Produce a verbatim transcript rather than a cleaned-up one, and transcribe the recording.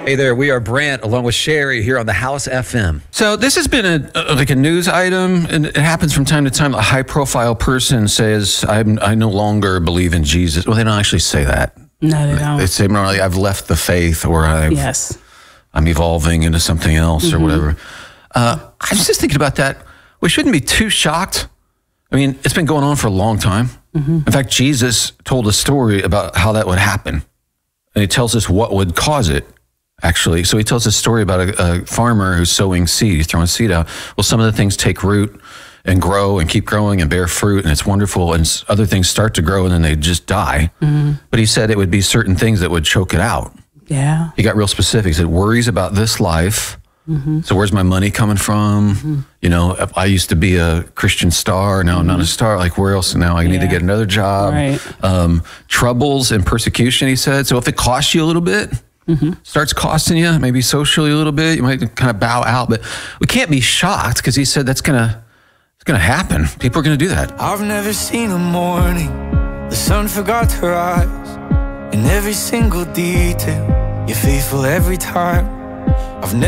Hey there, we are Brant along with Sherry here on the House F M. So this has been a, a like a news item, and it happens from time to time. A high-profile person says, I'm, I no longer believe in Jesus. Well, they don't actually say that. No, they don't. They say, normally, I've left the faith, or I've, yes. I'm evolving into something else, mm-hmm. or whatever. Uh, I was just thinking about that. We shouldn't be too shocked. I mean, it's been going on for a long time. Mm-hmm. In fact, Jesus told a story about how that would happen. And he tells us what would cause it, actually. So he tells a story about a, a farmer who's sowing seed, he's throwing seed out. Well, some of the things take root and grow and keep growing and bear fruit, and it's wonderful. And other things start to grow and then they just die. Mm-hmm. But he said it would be certain things that would choke it out. Yeah. He got real specific. He said, worries about this life. Mm-hmm. So where's my money coming from? Mm-hmm. You know, I used to be a Christian star. Now mm-hmm. I'm not a star. Like, where else? Now I yeah. need to get another job. Right. Um, troubles and persecution, he said. So if it costs you a little bit, mm-hmm. starts costing you, maybe socially a little bit, you might kind of bow out. But we can't be shocked, because he said that's going to it's gonna happen. People are going to do that. I've never seen a morning the sun forgot to rise. In every single detail, you're faithful every time. I've never